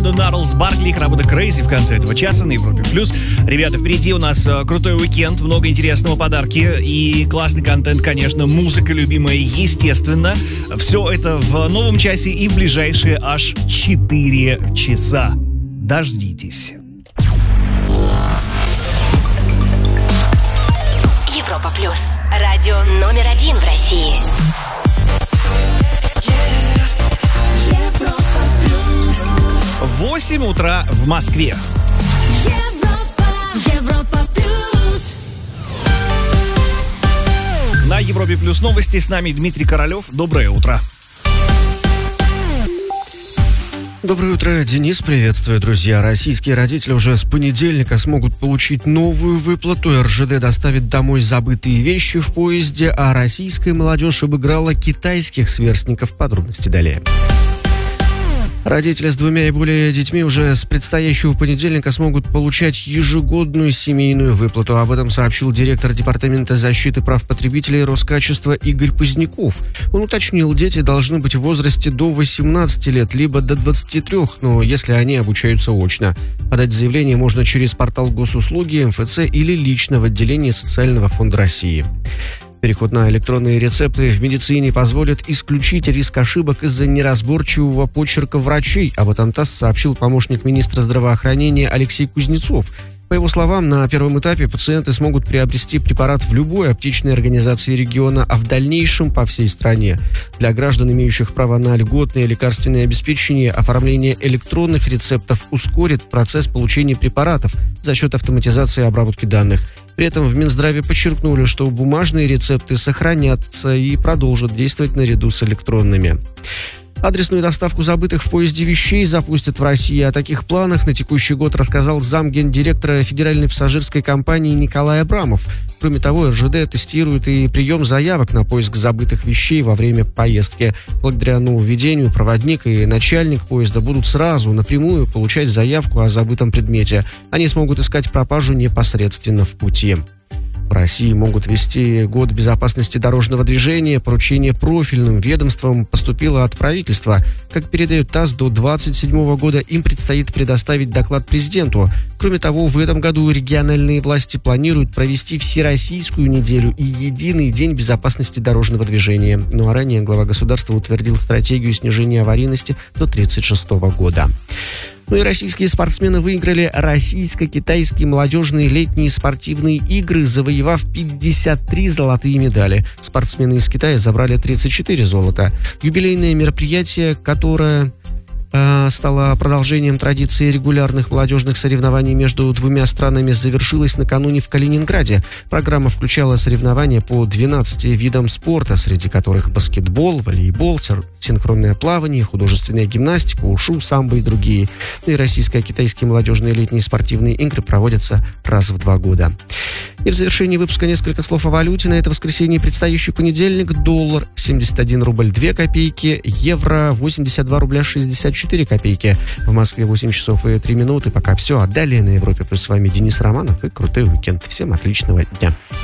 команда Gnarls Barkley, работа Crazy в конце этого часа на Европе+. Ребята, впереди у нас крутой уикенд, много интересного, подарки и классный контент, конечно, музыка любимая, естественно. Все это в новом часе и в ближайшие аж 4 часа. Дождитесь. Европа Плюс. Радио номер 1 в России. Европа Плюс. 8 утра в Москве. Европа Плюс. На Европе Плюс новости. С нами Дмитрий Королев. Доброе утро. Доброе утро, Денис, приветствую, друзья. Российские родители уже с понедельника смогут получить новую выплату. РЖД доставит домой забытые вещи в поезде, а российская молодежь обыграла китайских сверстников. Подробности далее. Родители с 2 и более детьми уже с предстоящего понедельника смогут получать ежегодную семейную выплату. Об этом сообщил директор Департамента защиты прав потребителей Роскачества Игорь Поздняков. Он уточнил, дети должны быть в возрасте до 18 лет, либо до 23, но если они обучаются очно. Подать заявление можно через портал Госуслуги, МФЦ или лично в отделении Социального фонда России. Переход на электронные рецепты в медицине позволит исключить риск ошибок из-за неразборчивого почерка врачей. Об этом ТАСС сообщил помощник министра здравоохранения Алексей Кузнецов. По его словам, на первом этапе пациенты смогут приобрести препарат в любой аптечной организации региона, а в дальнейшем по всей стране. Для граждан, имеющих право на льготное лекарственное обеспечение, оформление электронных рецептов ускорит процесс получения препаратов за счет автоматизации обработки данных. При этом в Минздраве подчеркнули, что бумажные рецепты сохранятся и продолжат действовать наряду с электронными. Адресную доставку забытых в поезде вещей запустят в России. О таких планах на текущий год рассказал замгендиректора Федеральной пассажирской компании Николай Абрамов. Кроме того, РЖД тестирует и прием заявок на поиск забытых вещей во время поездки. Благодаря нововведению проводник и начальник поезда будут сразу напрямую получать заявку о забытом предмете. Они смогут искать пропажу непосредственно в пути. В России могут ввести год безопасности дорожного движения. Поручение профильным ведомствам поступило от правительства. Как передает ТАСС, до 2027 года им предстоит предоставить доклад президенту. Кроме того, в этом году региональные власти планируют провести всероссийскую неделю и единый день безопасности дорожного движения. Ну а ранее глава государства утвердил стратегию снижения аварийности до 1936 года. Ну и российские спортсмены выиграли российско-китайские молодежные летние спортивные игры, завоевав 53 золотые медали. Спортсмены из Китая забрали 34 золота. Юбилейное мероприятие, которое стало продолжением традиции регулярных молодежных соревнований между двумя странами, завершилась накануне в Калининграде. Программа включала соревнования по 12 видам спорта, среди которых баскетбол, волейбол, синхронное плавание, художественная гимнастика, ушу, самбо и другие. Ну и российско-китайские молодежные летние спортивные игры проводятся раз в 2 года. И в завершении выпуска несколько слов о валюте. На это воскресенье предстоящий понедельник. Доллар 71 рубль 2 копейки, евро 82 рубля 64 копейки. В Москве 8 часов и 3 минуты. Пока все. А далее на Европе Плюс с вами Денис Романов и крутой уикенд. Всем отличного дня.